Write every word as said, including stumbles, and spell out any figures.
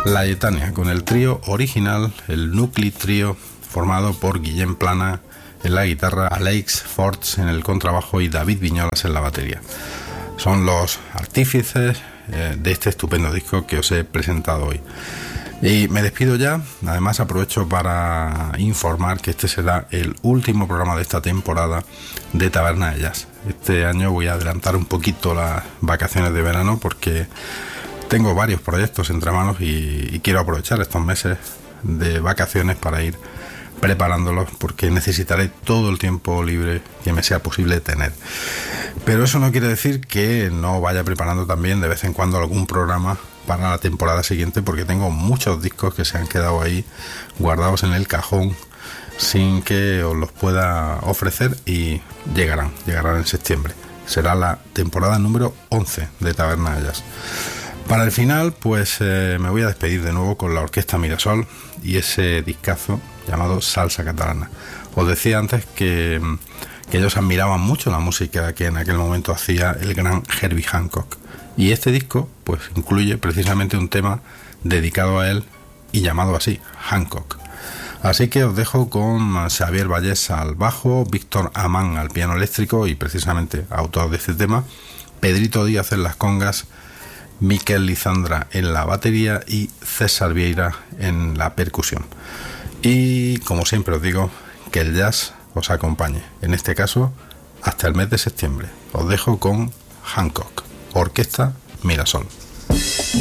La Etania, con el trío original, el Nucli Trio, formado por Guillem Plana en la guitarra, Aleix Forts en el contrabajo y David Viñolas en la batería. Son los artífices eh, de este estupendo disco que os he presentado hoy. Y me despido ya. Además aprovecho para informar que este será el último programa de esta temporada de Taberna de Jazz. Este año voy a adelantar un poquito las vacaciones de verano porque tengo varios proyectos entre manos y, y quiero aprovechar estos meses de vacaciones para ir preparándolos, porque necesitaré todo el tiempo libre que me sea posible tener. Pero eso no quiere decir que no vaya preparando también de vez en cuando algún programa para la temporada siguiente, porque tengo muchos discos que se han quedado ahí guardados en el cajón sin que os los pueda ofrecer y llegarán, llegarán en septiembre. Será la temporada número once de Taberna de Jazz. Para el final, pues eh, me voy a despedir de nuevo con la Orquesta Mirasol y ese discazo llamado Salsa Catalana. Os decía antes que, que ellos admiraban mucho la música que en aquel momento hacía el gran Herbie Hancock. Y este disco pues incluye precisamente un tema dedicado a él y llamado así, Hancock. Así que os dejo con Xavier Vallés al bajo, Víctor Amán al piano eléctrico y precisamente autor de este tema, Pedrito Díaz en las congas, Miquel Lizandra en la batería y César Vieira en la percusión. Y como siempre os digo, que el jazz os acompañe, en este caso hasta el mes de septiembre. Os dejo con Hancock, Orquesta Mirasol.